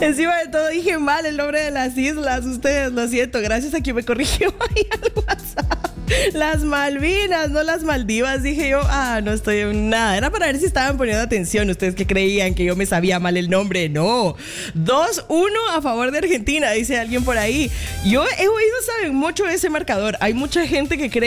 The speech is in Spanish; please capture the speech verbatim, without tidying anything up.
Encima de todo dije mal el nombre de las islas. Ustedes, lo siento, gracias a quien me corrigió ahí al WhatsApp. Las Malvinas, no las Maldivas. Dije yo, ah, no estoy en nada. Era para ver si estaban poniendo atención. Ustedes que creían que yo me sabía mal el nombre. No. dos uno a favor de Argentina, dice alguien por ahí. Yo he oído, saben, mucho ese marcador. Hay mucha gente que cree